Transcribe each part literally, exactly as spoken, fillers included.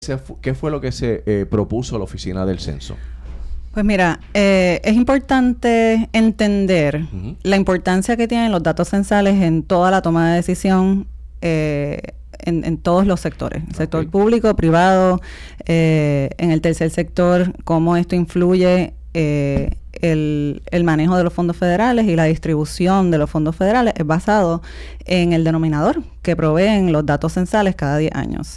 ¿Qué fue lo que se eh, propuso la Oficina del Censo? Pues mira, eh, es importante entender uh-huh. la importancia que tienen los datos censales en toda la toma de decisión eh, en, en todos los sectores, el sector okay. público, privado, eh, en el tercer sector, cómo esto influye eh, el, el manejo de los fondos federales y la distribución de los fondos federales es basado en el denominador que proveen los datos censales cada diez años.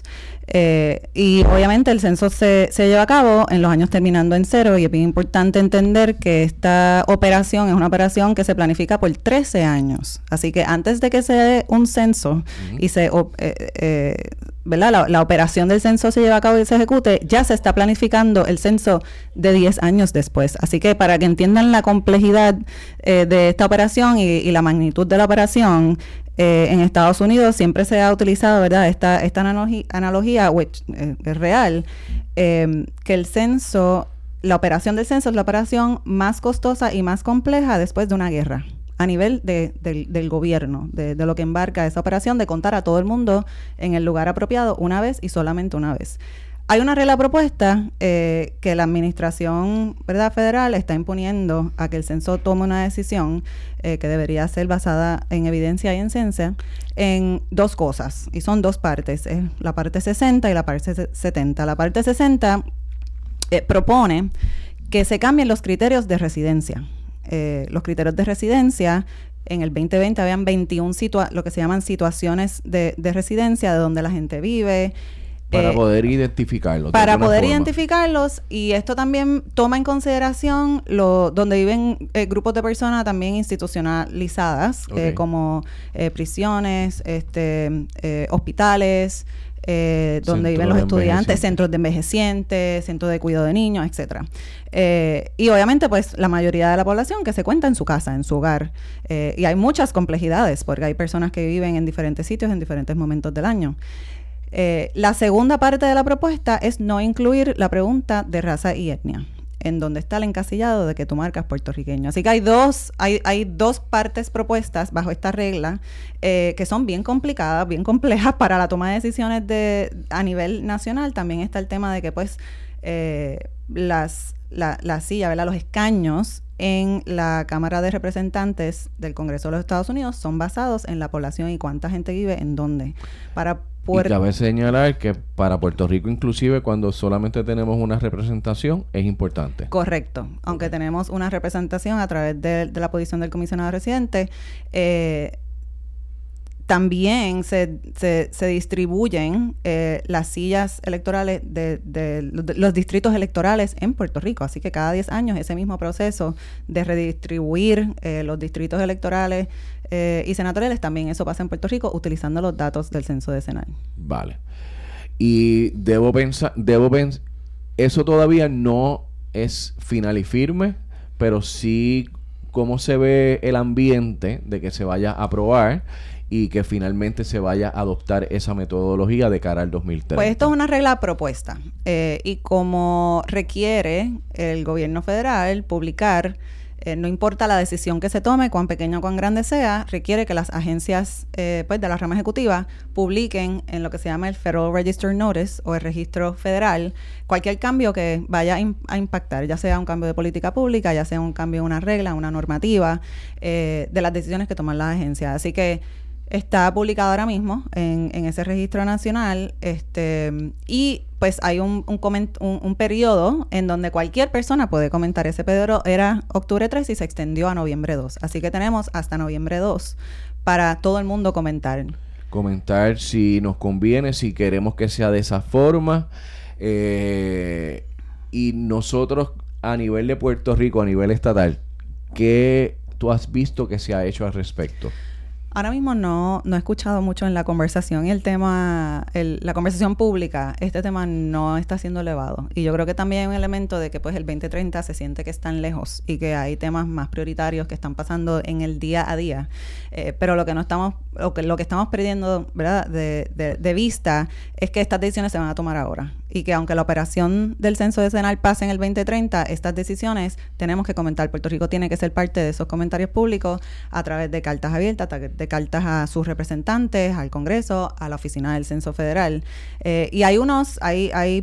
Eh, y obviamente el censo se, se lleva a cabo en los años terminando en cero y es bien importante entender que esta operación es una operación que se planifica por trece años. Así que antes de que se dé un censo uh-huh. y se, eh, eh, ¿verdad? La, la operación del censo se lleva a cabo y se ejecute, ya se está planificando el censo de diez años después. Así que para que entiendan la complejidad eh, de esta operación y, y la magnitud de la operación, Eh, en Estados Unidos siempre se ha utilizado, ¿verdad?, esta, esta analogía, analogía which, eh, es real, eh, que el censo, la operación del censo es la operación más costosa y más compleja después de una guerra, a nivel de, de, del gobierno, de, de lo que embarca esa operación de contar a todo el mundo en el lugar apropiado una vez y solamente una vez. Hay una regla propuesta eh, que la administración, ¿verdad?, federal está imponiendo a que el censo tome una decisión eh, que debería ser basada en evidencia y en ciencia en dos cosas, y son dos partes, eh, la parte sesenta y la parte setenta. La parte sesenta eh, propone que se cambien los criterios de residencia. Eh, los criterios de residencia, en el veinte veinte habían veintiuna situa- lo que se llaman situaciones de, de residencia, de donde la gente vive, Para eh, poder identificarlos. Para poder forma. identificarlos, y esto también toma en consideración lo, donde viven eh, grupos de personas también institucionalizadas, okay. eh, como eh, prisiones, este, eh, hospitales, eh, donde viven los estudiantes, centros de envejecientes, centros de cuidado de niños, etcétera. Eh, y obviamente, pues, la mayoría de la población que se cuenta en su casa, en su hogar. Eh, y hay muchas complejidades, porque hay personas que viven en diferentes sitios en diferentes momentos del año. Eh, la segunda parte de la propuesta es no incluir la pregunta de raza y etnia, en donde está el encasillado de que tu marca es puertorriqueño. Así que hay dos, hay, hay dos partes propuestas bajo esta regla eh, que son bien complicadas, bien complejas para la toma de decisiones de, a nivel nacional. También está el tema de que pues eh, las, la, la silla, ¿verdad?, los escaños en la Cámara de Representantes del Congreso de los Estados Unidos son basados en la población y cuánta gente vive en dónde. Para Puerto... Y cabe señalar que para Puerto Rico, inclusive cuando solamente tenemos una representación, es importante. Correcto. Aunque okay. tenemos una representación a través de, de la posición del comisionado residente, eh, también se, se, se distribuyen eh, las sillas electorales de, de, de los distritos electorales en Puerto Rico. Así que cada diez años ese mismo proceso de redistribuir eh, los distritos electorales eh, y senatoriales, también eso pasa en Puerto Rico utilizando los datos del censo decenal. Vale. Y debo pensar, debo pensar, eso todavía no es final y firme, pero sí cómo se ve el ambiente de que se vaya a aprobar y que finalmente se vaya a adoptar esa metodología de cara al dos mil treinta. Pues esto es una regla propuesta eh, y como requiere el gobierno federal publicar, eh, no importa la decisión que se tome, cuán pequeño o cuán grande sea, requiere que las agencias eh, pues de la rama ejecutiva publiquen en lo que se llama el Federal Register Notice o el registro federal cualquier cambio que vaya a impactar, ya sea un cambio de política pública, ya sea un cambio de una regla, una normativa, eh, de las decisiones que toman las agencias. Así que está publicado ahora mismo en, en ese registro nacional, este, y pues hay un, un, coment, un, un periodo en donde cualquier persona puede comentar. Ese periodo era octubre tres y se extendió a noviembre dos. Así que tenemos hasta noviembre dos para todo el mundo comentar. Comentar si nos conviene, si queremos que sea de esa forma. Eh, y nosotros a nivel de Puerto Rico, a nivel estatal, ¿qué tú has visto que se ha hecho al respecto? Ahora mismo no, no he escuchado mucho en la conversación y el tema, el, la conversación pública, este tema no está siendo elevado. Y yo creo que también hay un elemento de que pues el veinte treinta se siente que están lejos y que hay temas más prioritarios que están pasando en el día a día. Eh, pero lo que no estamos, lo que, lo que estamos perdiendo, ¿verdad?, de, de, de vista es que estas decisiones se van a tomar ahora. Y que aunque la operación del censo decenal pase en el veinte treinta, estas decisiones tenemos que comentar. Puerto Rico tiene que ser parte de esos comentarios públicos a través de cartas abiertas, de mediante cartas a sus representantes, al Congreso, a la Oficina del Censo Federal. Eh, y hay unos, hay, hay